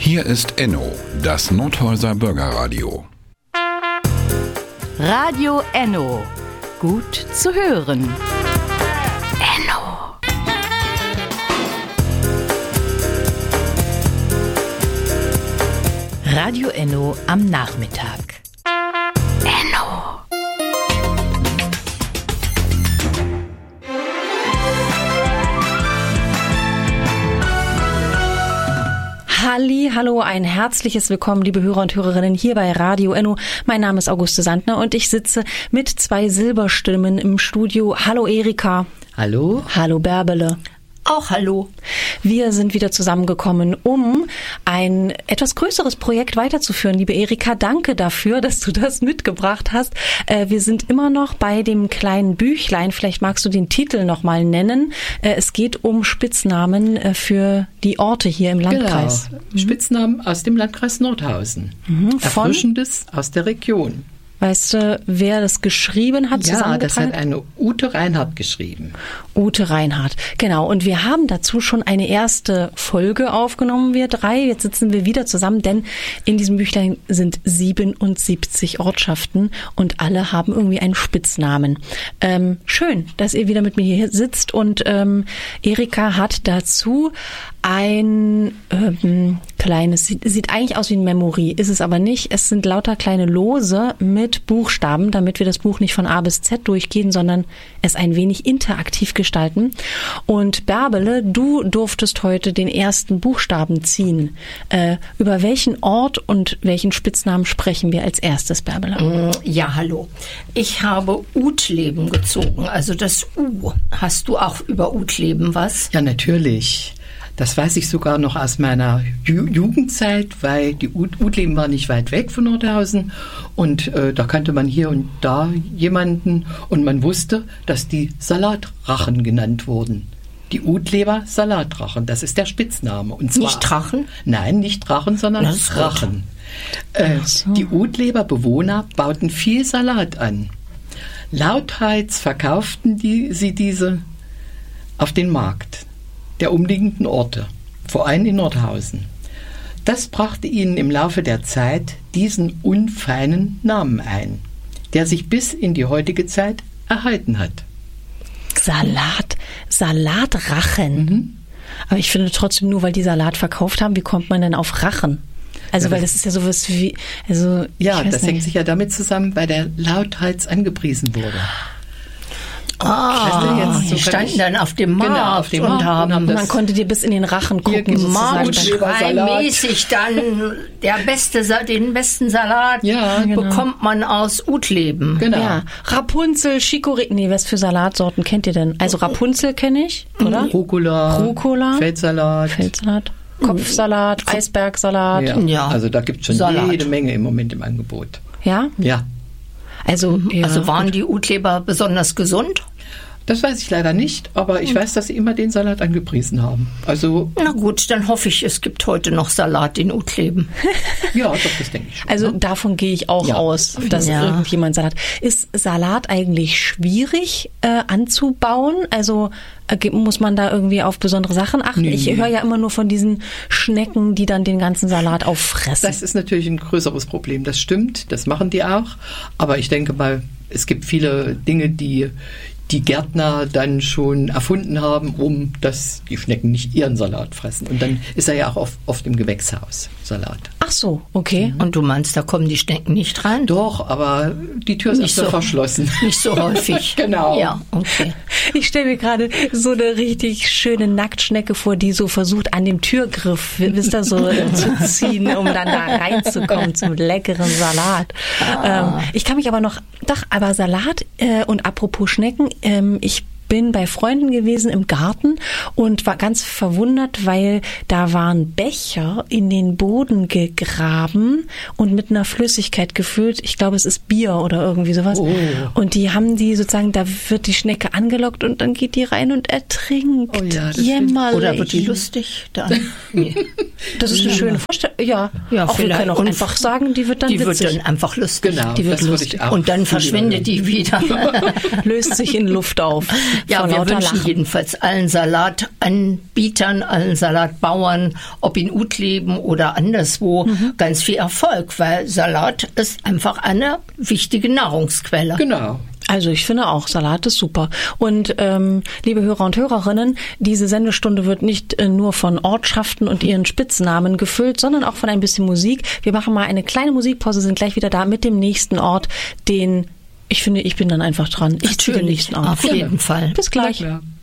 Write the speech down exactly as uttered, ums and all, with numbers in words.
Hier ist Enno, das Nothäuser Bürgerradio. Radio Enno. Gut zu hören. Enno. Radio Enno am Nachmittag. Enno. Halli, hallo, ein herzliches Willkommen, liebe Hörer und Hörerinnen, hier bei Radio Enno. Mein Name ist Auguste Sandner und ich sitze mit zwei Silberstimmen im Studio. Hallo Erika. Hallo. Hallo Bärbele. Auch hallo. Wir sind wieder zusammengekommen, um ein etwas größeres Projekt weiterzuführen. Liebe Erika, danke dafür, dass du das mitgebracht hast. Äh, wir sind immer noch bei dem kleinen Büchlein. Vielleicht magst du den Titel noch mal nennen. Äh, es geht um Spitznamen äh, für die Orte hier im Landkreis. Genau. Mhm. Spitznamen aus dem Landkreis Nordhausen. Mhm. Erfrischendes aus der Region. Weißt du, wer das geschrieben hat? Ja, das hat eine Ute Reinhardt geschrieben. Ute Reinhardt, genau. Und wir haben dazu schon eine erste Folge aufgenommen, wir drei. Jetzt sitzen wir wieder zusammen, denn in diesem Büchlein sind siebenundsiebzig Ortschaften und alle haben irgendwie einen Spitznamen. Ähm, schön, dass ihr wieder mit mir hier sitzt und ähm, Erika hat dazu ein ähm, kleines, sieht, sieht eigentlich aus wie ein Memory, ist es aber nicht. Es sind lauter kleine Lose mit Buchstaben, damit wir das Buch nicht von A bis Z durchgehen, sondern es ein wenig interaktiv gestalten. Und Bärbele, du durftest heute den ersten Buchstaben ziehen. Äh, über welchen Ort und welchen Spitznamen sprechen wir als erstes, Bärbele? Ja, hallo. Ich habe Utleben gezogen, also das U. Hast du auch über Utleben was? Ja, natürlich. Das weiß ich sogar noch aus meiner Ju- Jugendzeit, weil die Ut- Utleben war nicht weit weg von Nordhausen und äh, da kannte man hier und da jemanden und man wusste, dass die Salatrachen genannt wurden. Die Utleber Salatrachen, das ist der Spitzname. Und zwar, nicht Drachen? Nein, nicht Drachen, sondern Rachen. Äh, so. Die Utleber Bewohner bauten viel Salat an. Lauthals verkauften die, sie diese auf den Markt der umliegenden Orte, vor allem in Nordhausen. Das brachte ihnen im Laufe der Zeit diesen unfeinen Namen ein, der sich bis in die heutige Zeit erhalten hat. Salat, Salatrachen. Mhm. Aber ich finde trotzdem, nur weil die Salat verkauft haben, wie kommt man denn auf Rachen? Also, ja, weil das ist ja sowas wie, also. Ja, das nicht. Hängt sich ja damit zusammen, weil der lauthals angepriesen wurde. Ah, weißt du, jetzt, so die standen ich, dann auf dem Markt, genau, auf dem und, Markt haben, und man konnte dir bis in den Rachen gucken. Marktschreinmäßig dann der beste, den besten Salat ja, genau. bekommt man aus Utleben. Genau. Ja. Rapunzel, Chicorée, nee, was für Salatsorten kennt ihr denn? Also Rapunzel kenne ich, oder? Rucola, Rucola, Feldsalat, Feldsalat. Kopfsalat, mhm. Eisbergsalat. Ja. ja. Also da gibt es schon Salat. Jede Menge im Moment im Angebot. Ja? Ja. Also, ja, also waren die Utleber besonders gesund? Das weiß ich leider nicht, aber ich weiß, dass sie immer den Salat angepriesen haben. Also na gut, dann hoffe ich, es gibt heute noch Salat in Utleben. Ja, doch, das denke ich schon. Also davon gehe ich auch ja. aus, dass ja. irgendjemand Salat. Ist Salat eigentlich schwierig äh, anzubauen? Also äh, muss man da irgendwie auf besondere Sachen achten? Nee. Ich höre ja immer nur von diesen Schnecken, die dann den ganzen Salat auffressen. Das ist natürlich ein größeres Problem. Das stimmt, das machen die auch. Aber ich denke mal, es gibt viele Dinge, die die Gärtner dann schon erfunden haben, um dass die Schnecken nicht ihren Salat fressen. Und dann ist er ja auch oft, oft im Gewächshaus, Salat. Ach so, okay. Mhm. Und du meinst, da kommen die Schnecken nicht rein? Doch, aber die Tür ist nicht so verschlossen. Nicht so häufig. Genau. Ja, okay. Ich stelle mir gerade so eine richtig schöne Nacktschnecke vor, die so versucht, an dem Türgriff, wisst ihr, so zu ziehen, um dann da reinzukommen zum leckeren Salat. Ah. Ähm, ich kann mich aber noch, doch, aber Salat äh, und apropos Schnecken, ähm, ich bin bei Freunden gewesen im Garten und war ganz verwundert, weil da waren Becher in den Boden gegraben und mit einer Flüssigkeit gefüllt. Ich glaube, es ist Bier oder irgendwie sowas. Oh. Und die haben die sozusagen, da wird die Schnecke angelockt und dann geht die rein und ertrinkt. Oh ja, jämmerlich. Oder wird die lustig? Dann. Nee. Das ist eine schöne Vorstellung. Ja, Ja, auch wir vielleicht. können auch Und einfach sagen, die wird dann Die witzig. wird dann einfach lustig. Genau, Die wird das würde lustig. ich auch. Und dann verschwindet die wieder. Löst sich in Luft auf. Ja, vor wir lauter wünschen Lachen. jedenfalls allen Salatanbietern, allen Salatbauern, ob in Utleben oder anderswo, Mhm. ganz viel Erfolg, weil Salat ist einfach eine wichtige Nahrungsquelle. Genau. Also ich finde auch, Salat ist super. Und ähm, liebe Hörer und Hörerinnen, diese Sendestunde wird nicht äh, nur von Ortschaften und ihren Spitznamen gefüllt, sondern auch von ein bisschen Musik. Wir machen mal eine kleine Musikpause, sind gleich wieder da mit dem nächsten Ort, den, ich finde, ich bin dann einfach dran. Ich ziehe den Natürlich, nächsten Ort. auf jeden Fall. Bis gleich. Na klar.